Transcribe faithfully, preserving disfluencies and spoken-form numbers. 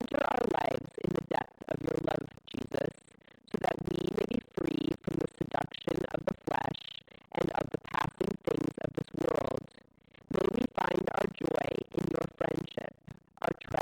Enter our lives in the depth of your love, Jesus, so that we may be free from the seduction of the flesh and of the passing things of this world. May we find our joy